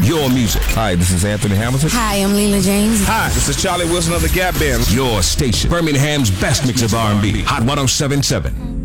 your music. Hi, this is Anthony Hamilton. Hi, I'm Leela James. Hi, this is Charlie Wilson of the Gap Band. Your station. Birmingham's best mix of R&B. Hot 107.7.